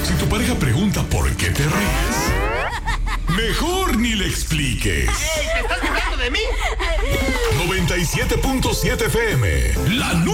Si tu pareja pregunta por qué te ríes, mejor ni le expliques. ¡Ey, te estás burlando de mí! 97.7 FM, la